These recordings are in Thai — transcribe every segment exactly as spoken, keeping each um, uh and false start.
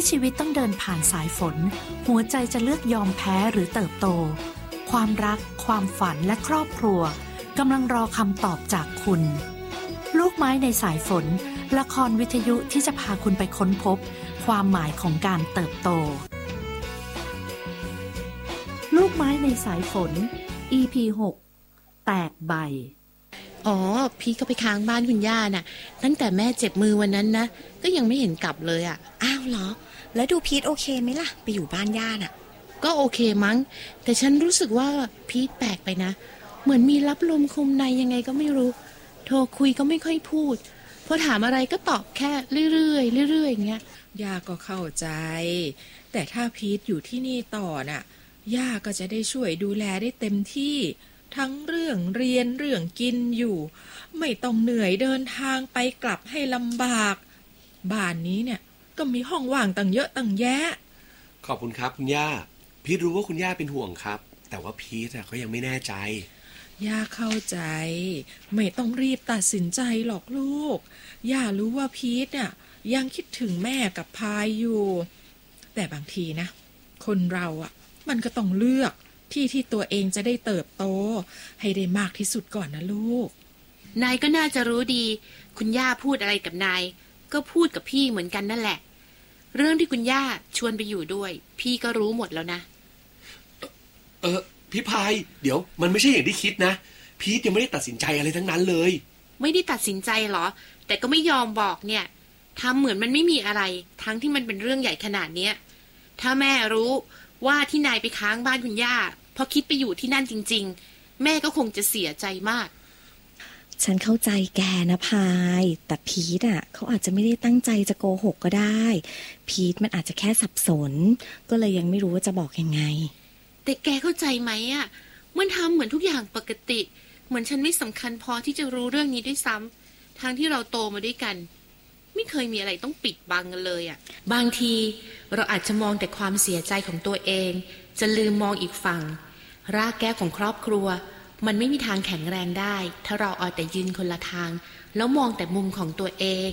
ชีวิตต้องเดินผ่านสายฝนหัวใจจะเลือกยอมแพ้หรือเติบโตความรักความฝันและครอบครัวกำลังรอคำตอบจากคุณลูกไม้ในสายฝนละครวิทยุที่จะพาคุณไปค้นพบความหมายของการเติบโตลูกไม้ในสายฝน อี พี หก แตกใบอ๋อพี่ก็ไปค้างบ้านคุณย่าน่ะตั้งแต่แม่เจ็บมือวันนั้นนะก็ยังไม่เห็นกลับเลยอ่ะอ้าวเหรอแล้วดูพีทโอเคไหมล่ะไปอยู่บ้านย่าน่ะก็โอเคมั้งแต่ฉันรู้สึกว่าพีทแปลกไปนะเหมือนมีรับลมคมในยังไงก็ไม่รู้โทรคุยก็ไม่ค่อยพูดพอถามอะไรก็ตอบแค่เรื่อยๆเรื่อยๆอย่างเงี้ยย่าก็เข้าใจแต่ถ้าพีทอยู่ที่นี่ต่อน่ะย่าก็จะได้ช่วยดูแลได้เต็มที่ทั้งเรื่องเรียนเรื่องกินอยู่ไม่ต้องเหนื่อยเดินทางไปกลับให้ลำบากบ้านนี้เนี่ยก็มีห้องว่างตั้งเยอะตั้งแยะขอบคุณครับคุณย่าพีทรู้ว่าคุณย่าเป็นห่วงครับแต่ว่าพีทเขายังไม่แน่ใจย่าเข้าใจไม่ต้องรีบตัดสินใจหรอกลูกย่ารู้ว่าพีทเนี่ยยังคิดถึงแม่กับพายอยู่แต่บางทีนะคนเราอ่ะมันก็ต้องเลือกที่ที่ตัวเองจะได้เติบโตให้ได้มากที่สุดก่อนนะลูกนายก็น่าจะรู้ดีคุณย่าพูดอะไรกับนายก็พูดกับพี่เหมือนกันนั่นแหละเรื่องที่คุณย่าชวนไปอยู่ด้วยพี่ก็รู้หมดแล้วนะเออพี่พายเดี๋ยวมันไม่ใช่อย่างที่คิดนะพีทยังไม่ได้ตัดสินใจอะไรทั้งนั้นเลยไม่ได้ตัดสินใจหรอแต่ก็ไม่ยอมบอกเนี่ยทำเหมือนมันไม่มีอะไรทั้งที่มันเป็นเรื่องใหญ่ขนาดเนี้ยถ้าแม่รู้ว่าที่นายไปค้างบ้านคุณย่าพอคิดไปอยู่ที่นั่นจริงๆแม่ก็คงจะเสียใจมากฉันเข้าใจแกนะพายแต่พีทอ่ะเขาอาจจะไม่ได้ตั้งใจจะโกหกก็ได้พีทมันอาจจะแค่สับสนก็เลยยังไม่รู้ว่าจะบอกยังไงแต่แกเข้าใจไหมอ่ะมันทำเหมือนทุกอย่างปกติเหมือนฉันไม่สำคัญพอที่จะรู้เรื่องนี้ด้วยซ้ำทั้งที่เราโตมาด้วยกันไม่เคยมีอะไรต้องปิดบังกันเลยอ่ะบางทีเราอาจจะมองแต่ความเสียใจของตัวเองจะลืมมองอีกฝั่งรากแก้วของครอบครัวมันไม่มีทางแข็งแรงได้ถ้าเราเอาแต่ยืนคนละทางแล้วมองแต่มุมของตัวเอง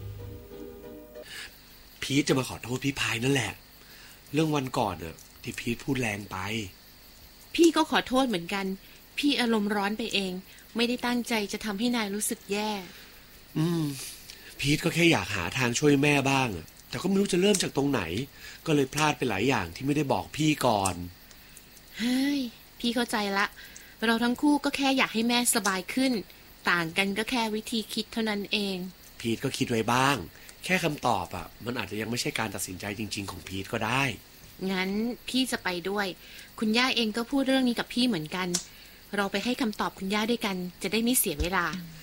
พีทจะมาขอโทษพี่พายนั่นแหละเรื่องวันก่อนน่ะที่พีทพูดแรงไปพี่ก็ขอโทษเหมือนกันพี่อารมณ์ร้อนไปเองไม่ได้ตั้งใจจะทำให้นายรู้สึกแย่อืมพีทก็แค่อยากหาทางช่วยแม่บ้างแต่ก็ไม่รู้จะเริ่มจากตรงไหนก็เลยพลาดไปหลายอย่างที่ไม่ได้บอกพี่ก่อนเฮ้ยพี่เข้าใจละเราทั้งคู่ก็แค่อยากให้แม่สบายขึ้นต่างกันก็แค่วิธีคิดเท่านั้นเองพีทก็คิดไว้บ้างแค่คำตอบอ่ะมันอาจจะยังไม่ใช่การตัดสินใจจริงๆของพีทก็ได้งั้นพี่จะไปด้วยคุณย่าเองก็พูดเรื่องนี้กับพี่เหมือนกันเราไปให้คำตอบคุณย่าด้วยกันจะได้ไม่เสียเวลา